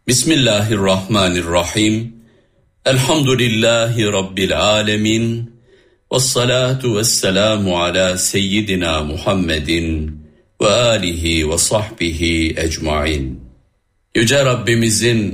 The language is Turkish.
Bismillahirrahmanirrahim. Elhamdülillahi Rabbil alemin. Vessalatu vesselamu ala seyyidina Muhammedin ve alihi ve sahbihi ecmain. Yüce Rabbimizin